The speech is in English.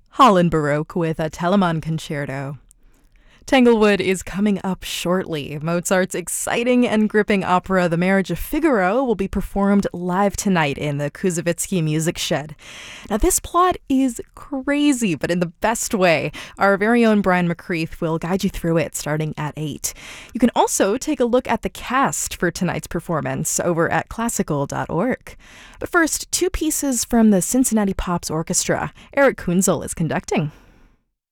Holland Baroque with a Telemann Concerto. Tanglewood is coming up shortly. Mozart's exciting and gripping opera, The Marriage of Figaro, will be performed live tonight in the Kuzovitsky Music Shed. Now, this plot is crazy, but in the best way. Our very own Brian McCreath will guide you through it starting at 8. You can also take a look at the cast for tonight's performance over at classical.org. But first, two pieces from the Cincinnati Pops Orchestra. Eric Kunzel is conducting.